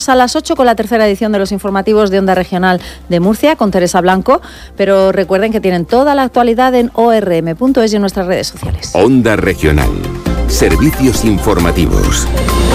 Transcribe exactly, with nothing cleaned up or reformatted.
A las ocho con la tercera edición de los informativos de Onda Regional de Murcia con Teresa Blanco, pero recuerden que tienen toda la actualidad en o erre eme punto es y en nuestras redes sociales. Onda Regional, servicios informativos.